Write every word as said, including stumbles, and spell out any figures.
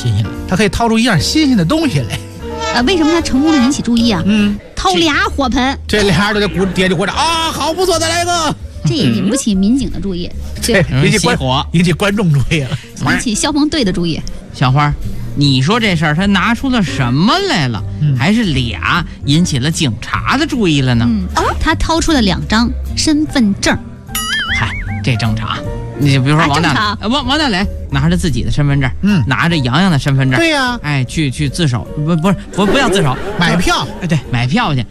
新鲜了，他可以掏出一样新鲜的东西来。 呃，为什么他成功的引起注意啊？ 嗯， 掏俩火盆， 这俩人都得鼓爹就鼓掌啊，好不错，再来一个。 这也引不起民警的注意， 这引起观火， 引起观众注意了， 引起消防队的注意。 小花，你说这事儿他拿出了什么来了？嗯、还是俩引起了警察的注意了呢？ 嗯，他掏出了两张身份证。 嗨，这正常。你就比如说王大磊，王王大磊拿着自己的身份证，嗯，拿着洋洋的身份证， 对呀、啊， 哎，去去自首，不不是不不要自首， 买票， 哎，对，买票去。